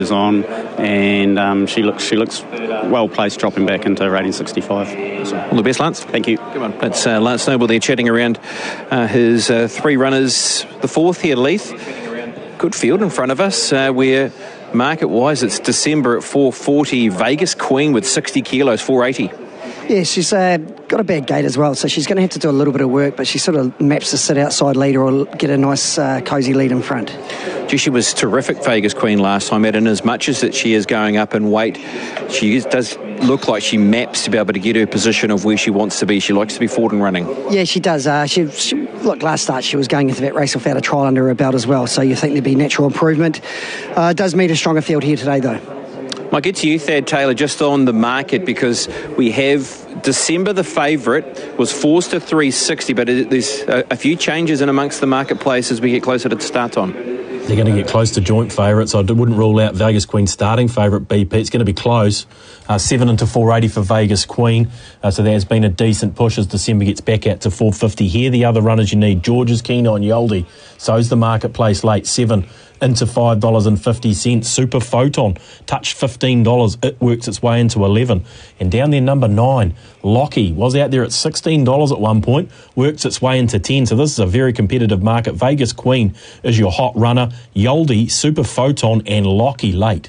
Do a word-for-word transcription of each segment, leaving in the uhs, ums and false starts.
is on, and um, she looks she looks well placed, dropping back into rating sixty-five. All the best, Lance. Thank you. Come on. It's uh, Lance Noble there chatting around uh, his uh, three runners. The fourth here, Leith. Good field in front of us. Uh, where market-wise, it's December at four forty. Vegas Queen with sixty kilos, four eighty. Yeah, she's uh, got a bad gait as well, so she's going to have to do a little bit of work, but she sort of maps to sit outside leader or get a nice uh, cosy lead in front. Gee, she was terrific, Vegas Queen, last time out, and as much as that she is going up in weight, she is, does look like she maps to be able to get her position of where she wants to be. She likes to be forward and running. Yeah, she does. Uh, she, she Look, last start she was going into that race without a trial under her belt as well, so you think there'd be natural improvement. Uh, does meet a stronger field here today, though. Might get to you, Thad Taylor, just on the market, because we have December, the favourite, was forced to three sixty, but there's a, a few changes in amongst the marketplace as we get closer to the start time. They're going to get close to joint favourites. I wouldn't rule out Vegas Queen starting favourite B P. It's going to be close. Uh, seven into four eighty for Vegas Queen. Uh, so there's been a decent push as December gets back out to four fifty. Here the other runners you need. George's keen on Yoldi. So's the marketplace late. Seven into five dollars fifty. Super Photon touched fifteen dollars. It works its way into eleven. And down there, number nine, Lockie, was out there at sixteen dollars at one point, works its way into ten. So this is a very competitive market. Vegas Queen is your hot runner. Yoldi, Super Photon and Lockie late.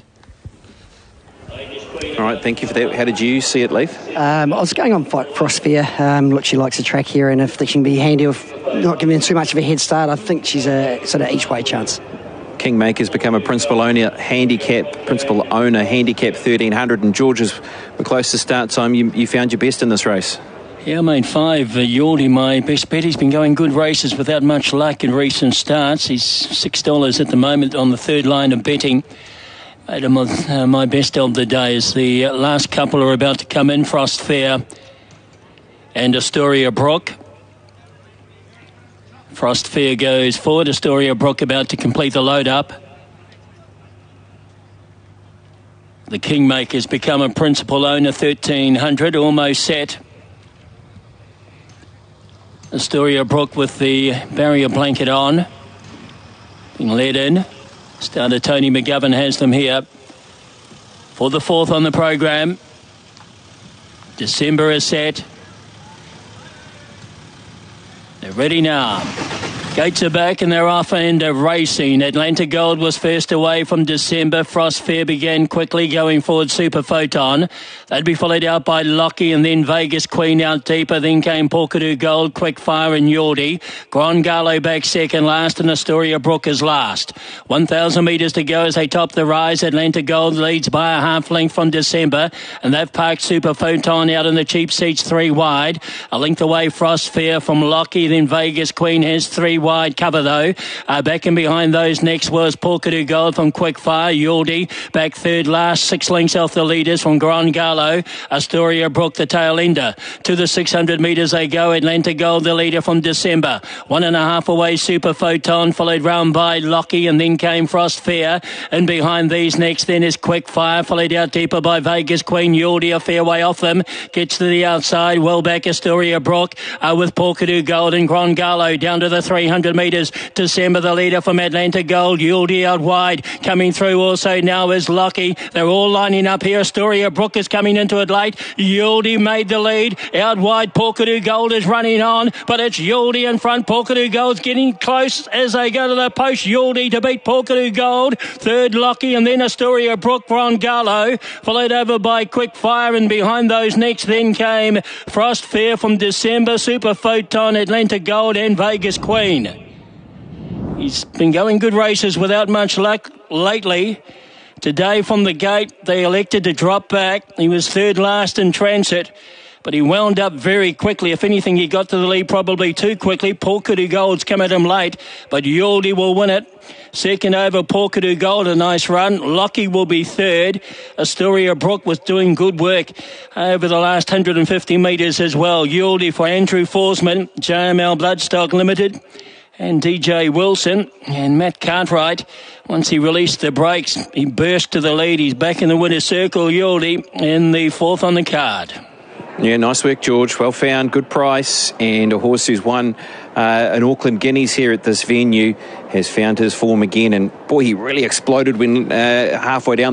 All right, thank you for that. How did you see it, Leith? Um, I was going on Frostfair. Um, look, she likes the track here, and if they can be handy with not giving too much of a head start, I think she's a sort of each-way chance. Kingmaker's become a principal owner, handicap, principal owner, handicap thirteen hundred, and George's were close to start time. You, you found your best in this race. Yeah, I made five. Uh, Yordi, my best bet. He's been going good races without much luck in recent starts. He's six dollars at the moment on the third line of betting. Made him uh, my best of the day as the uh, last couple are about to come in. Frostfair and Astoria Brook. Frostfair goes forward. Astoria Brook about to complete the load up. The Kingmaker's become a principal owner, thirteen hundred, almost set. Astoria Brook with the barrier blanket on. Being led in. Starter Tony McGovern has them here for the fourth on the program. December is set. They're ready now. Gates are back and they're off and uh, racing. Atlanta Gold was first away from December. Frostfair began quickly going forward. Super Photon. They'd be followed out by Lockie and then Vegas Queen out deeper. Then came Porkadoo Gold, Quickfire and Yordi. Grand Gallo back second last and Astoria Brook is last. one thousand metres to go as they top the rise. Atlanta Gold leads by a half length from December and they've parked Super Photon out in the cheap seats three wide. A length away Frostfair from Lockie. Then Vegas Queen has three wide cover though. Uh, back and behind those next was Porkadoo Gold from Quickfire. Yordi back third last, six lengths off the leaders from Grand Gallo. Astoria Brook the tail ender. To the six hundred metres they go. Atlanta Gold the leader from December. One and a half away Super Photon, followed round by Lockie and then came Frostfair. And behind these next then is Quickfire, followed out deeper by Vegas Queen. Yordi a fair way off them. Gets to the outside. Well back Astoria Brook uh, with Porkadoo Gold and Grand Gallo down to the three hundred metres. December the leader from Atlanta Gold. Yordi out wide. Coming through also now is Lockie. They're all lining up here. Astoria Brook is coming into it late. Yordi made the lead. Out wide Porkadoo Gold is running on, but it's Yordi in front. Porkadoo Gold's getting close as they go to the post. Yordi to beat Porkadoo Gold. Third Lockie and then Astoria Brook, Grand Gallo. Followed over by Quickfire and behind those next then came Frostfair from December, Super Photon, Atlanta Gold and Vegas Queen. He's been going good races without much luck lately. Today from the gate, they elected to drop back. He was third last in transit, but he wound up very quickly. If anything, he got to the lead probably too quickly. Porkadoo Gold's come at him late, but Yordi will win it. Second over, Porkadoo Gold, a nice run. Lockie will be third. Astoria Brook was doing good work over the last one hundred fifty metres as well. Yordi for Andrew Forsman, J M L Bloodstock Limited. And D J Wilson and Matt Cartwright. Once he released the brakes, he burst to the lead. He's back in the winner's circle. Yordi in the fourth on the card. Yeah, nice work, George. Well found, good price, and a horse who's won uh, an Auckland Guineas here at this venue, has found his form again, and boy, he really exploded when uh, halfway down